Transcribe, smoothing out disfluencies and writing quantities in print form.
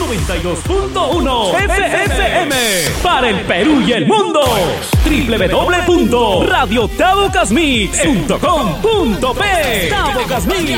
92.1 FM para el Perú y el mundo. www.radiotavocasmix.com.p. Tavo Casmix.